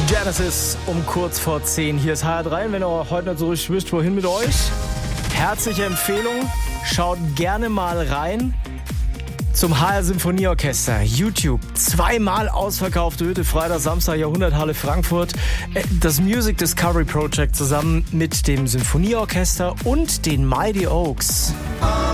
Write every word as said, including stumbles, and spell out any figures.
Genesis um kurz vor zehn. Hier ist H R drei. Und wenn ihr heute nicht so richtig wisst, wohin mit euch, herzliche Empfehlung. Schaut gerne mal rein zum H R Symphonieorchester. YouTube. Zweimal ausverkaufte Hütte. Freitag, Samstag, Jahrhunderthalle Frankfurt. Das Music Discovery Project zusammen mit dem Symphonieorchester und den Mighty Oaks.